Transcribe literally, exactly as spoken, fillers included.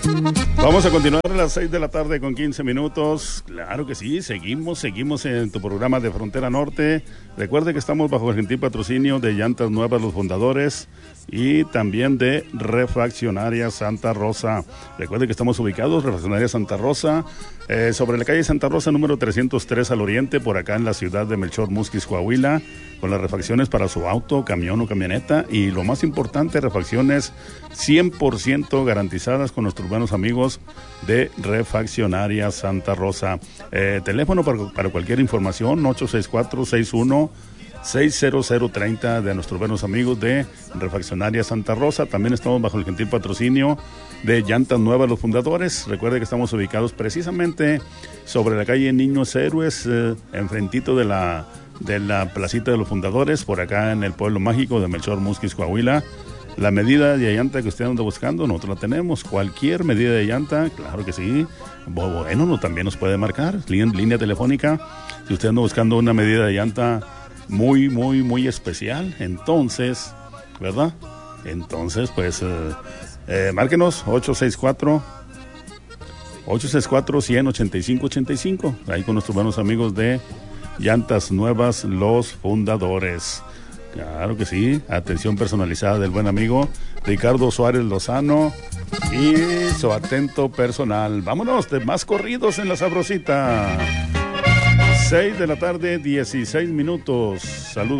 Vamos a continuar a las seis de la tarde con quince minutos. Claro que sí, seguimos, seguimos en tu programa de Frontera Norte. Recuerde que estamos bajo el gentil patrocinio de Llantas Nuevas Los Fundadores y también de Refaccionaria Santa Rosa. Recuerde que estamos ubicados, Refaccionaria Santa Rosa, eh, sobre la calle Santa Rosa, número trescientos tres al oriente, por acá en la ciudad de Melchor, Musquis, Coahuila, con las refacciones para su auto, camión o camioneta. Y lo más importante, refacciones cien por ciento garantizadas con nuestros buenos amigos de Refaccionaria Santa Rosa. Eh, teléfono para, para cualquier información, ocho seis cuatro, seis uno seis cero cero tres cero de nuestros buenos amigos de Refaccionaria Santa Rosa. También estamos bajo el gentil patrocinio de Llantas Nuevas Los Fundadores. Recuerde que estamos ubicados precisamente sobre la calle Niños Héroes, eh, enfrentito de la, de la placita de los Fundadores, por acá en el pueblo mágico de Melchor, Musquis, Coahuila. La medida de llanta que usted anda buscando, nosotros la tenemos. Cualquier medida de llanta, claro que sí. Bueno, no, también nos puede marcar. Línea, línea telefónica. Si usted anda buscando una medida de llanta muy, muy, muy especial, entonces, ¿verdad? Entonces, pues, eh, eh, márquenos ocho seis cuatro, ocho seis cuatro, uno cero ocho cinco ocho cinco. Ahí con nuestros buenos amigos de Llantas Nuevas Los Fundadores. Claro que sí, atención personalizada del buen amigo Ricardo Suárez Lozano y su atento personal. Vámonos de más corridos en la sabrosita. seis de la tarde, dieciséis minutos. Saludos.